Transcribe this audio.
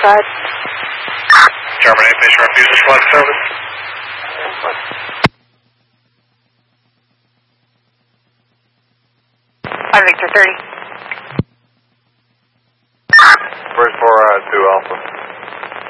outside. Terminate mission refuses flight service. Victor 30. First 4 2 Alpha.